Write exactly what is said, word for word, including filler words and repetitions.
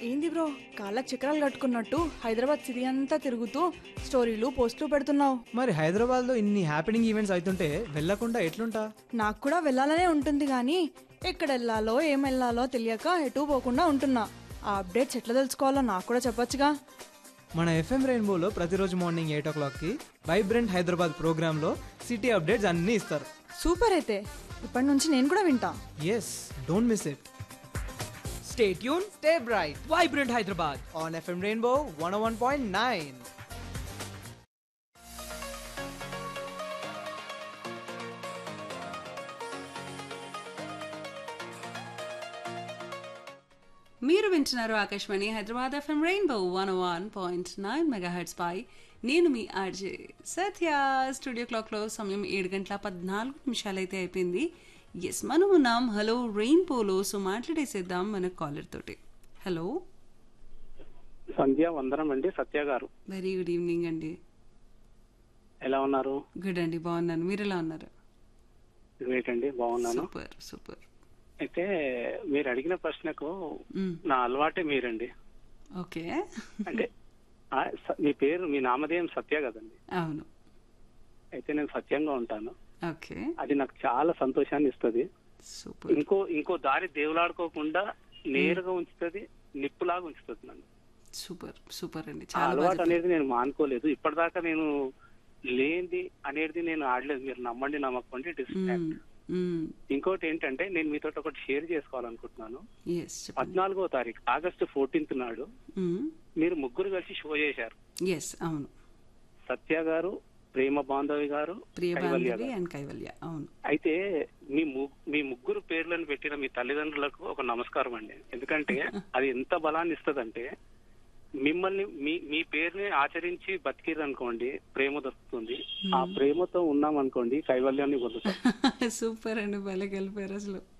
ఏంది బ్రో కాళ్ళకి చక్రాలు కట్టుకున్నట్టు హైదరాబాద్ సిటీ అంతా తిరుగుతూ స్టోరీలు పోస్టులు పెడుతున్నావు? మరి హైదరాబాద్లో ఇన్ని హ్యాపెనింగ్ ఈవెంట్స్ అవుతుంటే వెళ్ళకుండా ఎట్లుంటా? నాకు కూడా వెళ్ళాలనే ఉంటుంది కానీ ఎక్కడ వెళ్ళాలో ఏం వెళ్ళాలో తెలియక ఎటు పోకుండా ఉంటున్నా. ఆ అప్డేట్స్ ఎట్లా తెలుసుకోవాలో నాకు కూడా చెప్పొచ్చుగా. మన ఎఫ్ఎం రెయిన్బోలో ప్రతిరోజు మార్నింగ్ ఎయిట్ ఓ క్లాక్కి వైబ్రెంట్ హైదరాబాద్ ప్రోగ్రాంలో సిటీ అప్డేట్స్ అన్నీ ఇస్తారు. సూపర్, అయితే ఇప్పటి నుంచి నేను కూడా వింటా. Yes, don't miss it. Stay tuned, stay bright Vibrant Hyderabad. On FM rainbow one one point nine. మీరు వింటున్నారు Akashvani Hyderabad FM rainbow one one point nine megahertz పై. నేను మీ ఆర్జే సత్య. స్టూడియో క్లాక్లో సమయం ఏడు గంటల పద్నాలుగు నిమిషాలైతే అయిపోయింది. ఎస్, మనం ఉన్నాం హలో రెయిన్బోలో. సో మాట్లాడేసేద్దాం మన కాలర్ తోటి. హలో, సంధ్య వందనం అండి. సత్య గారు వెరీ గుడ్ ఈవినింగ్ అండి. ఎలా ఉన్నారు? గుడ్ అండి, బాగున్నాను. మీరు ఎలా ఉన్నారు? గ్రేట్ అండి, బాగున్నాను. Super super. అయితే మీరు అడిగిన ప్రశ్నకు నా అలవాటే మీరండి. ఓకే, అంటే ఆ, స- మీ పేరు మీ నామధేయం సత్య కదండి. అవును. అయితే నేను సత్యంగా ఉంటాను. ఓకే, అది నాకు చాలా సంతోషాన్ని ఇస్తుంది. సూపర్. ఇంకో ఇంకో దారి దేవులాడుకోకుండా నేరుగా ఉంచుతుంది, నిప్పులాగా ఉంచుతుంది నన్ను. సూపర్ సూపర్ అండి, ఆ చాలా బాగా అలవాటు చెప్పారు. అనేది నేను మానుకోలేదు. ఇప్పటిదాకా నేను లేనిది అనేది నేను ఆడలేదు. మీరు నమ్మండి నమ్మకండి, ఇట్ ఇస్ ఫ్యాక్ట్. ఇంకోటి ఏంటంటే నేను మీతో ఒకటి షేర్ చేసుకోవాలనుకుంటున్నాను. ఎస్, చెప్పండి. పద్నాలుగో తారీఖు ఆగస్టు ఫోర్టీన్త్ నాడు మీరు ముగ్గురు కలిసి షో చేశారు. ఎస్, అవును. సత్య గారు, ప్రేమ బాంధవి గారు, కైవల్య ప్రియబాంధవి గారు. అండ్ కైవల్య, అవును. అయితే మీ ము- మీ ముగ్గురు పేర్లను పెట్టిన మీ తల్లిదండ్రులకు ఒక నమస్కారం అండి. ఎందుకంటే అది ఎంత బలాన్ని ఇస్తదంటే మిమ్మల్ని మీ మీ పేరుని ఆచరించి బతికిరు అనుకోండి, ప్రేమ దొరుకుతుంది. ఆ ప్రేమతో ఉన్నాం అనుకోండి, కైవల్యాన్ని పొందుతాం. సూపర్ అండి, భలే కలిపారు అసలు.